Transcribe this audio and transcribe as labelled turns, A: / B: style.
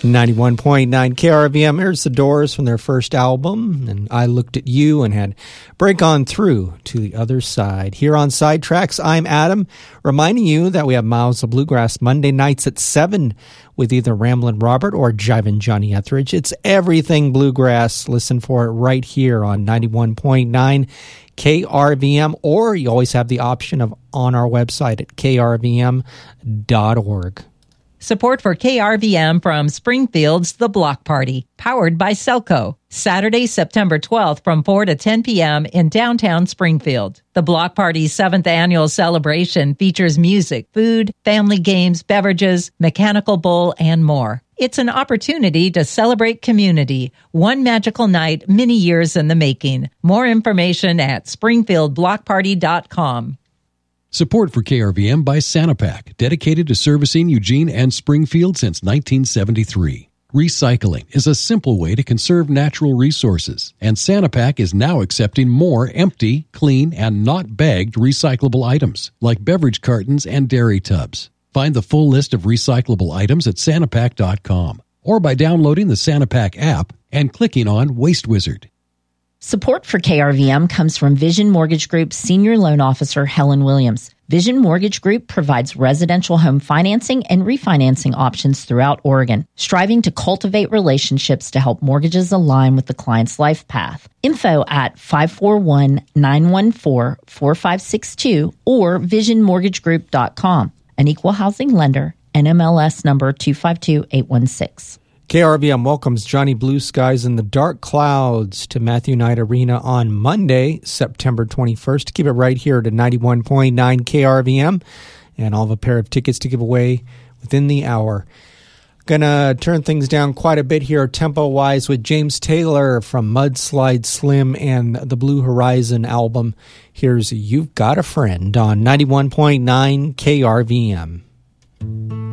A: 91.9 KRVM. Here's the Doors from their first album, and I Looked at You and had Break On Through to the Other Side. Here on Sidetracks, I'm Adam, reminding you that we have Miles of Bluegrass Monday nights at 7 with either Ramblin' Robert or Jivin' Johnny Etheridge. It's everything bluegrass. Listen for it right here on 91.9 KRVM, or you always have the option of on our website at krvm.org.
B: Support for KRVM from Springfield's The Block Party, powered by Selco. Saturday, September 12th from 4 to 10 p.m. in downtown Springfield. The Block Party's 7th annual celebration features music, food, family games, beverages, mechanical bull, and more. It's an opportunity to celebrate community. One magical night, many years in the making. More information at springfieldblockparty.com.
C: Support for KRVM by Sanapak, dedicated to servicing Eugene and Springfield since 1973. Recycling is a simple way to conserve natural resources, and Sanapak is now accepting more empty, clean, and not bagged recyclable items, like beverage cartons and dairy tubs. Find the full list of recyclable items at Sanapak.com or by downloading the Sanapak app and clicking on Waste Wizard.
D: Support for KRVM comes from Vision Mortgage Group's Senior Loan Officer, Helen Williams. Vision Mortgage Group provides residential home financing and refinancing options throughout Oregon, striving to cultivate relationships to help mortgages align with the client's life path. Info at 541-914-4562 or visionmortgagegroup.com. An equal housing lender, NMLS number 252816.
A: KRVM welcomes Johnny Blue Skies and the Dark Clouds to Matthew Knight Arena on Monday, September 21st. Keep it right here to 91.9 KRVM, and I'll have a pair of tickets to give away within the hour. Gonna turn things down quite a bit here tempo-wise with James Taylor from Mudslide Slim and the Blue Horizon album. Here's You've Got a Friend on 91.9 KRVM.